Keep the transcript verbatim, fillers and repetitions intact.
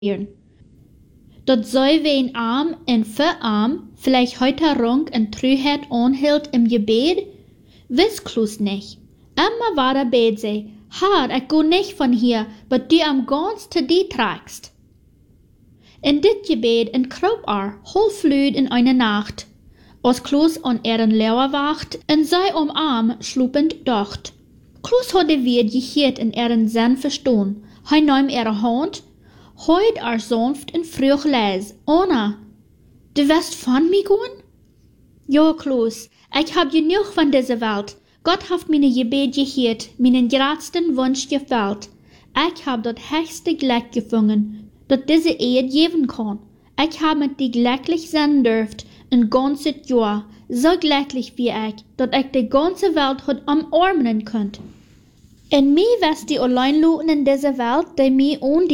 Dat zij wen arm en verarm, vielleicht heute rung en Trüheit onhield im Gebet? Wiss Klus nicht. Immer war er bet sie, Herr, ich go nicht von hier, but du am ganz te die tragst. In dit Gebet entkroop er, holflüd in eine Nacht, als Klus an ihren Lauer wacht en zij om arm schlupend dacht. Klus hadde weer geheerd in ihren Sinn verstoon. Hij nam ihre Hand, heut er sanft en vroeg les. Anna, du wirst von mir gehen? Ja, Klus, ich hab genug von dieser Welt. Gott hat meine Gebet geheert, meinen größten Wunsch gefällt. Ich hab das höchste Glück gefunden, das diese Ehe geben kann. Ich hab mit die glücklich sein dürft, ein ganzes Jahr, so glücklich wie ich, dass ich die ganze Welt hat umarmen könnt. En mij was die allein in dieser Welt, die mij on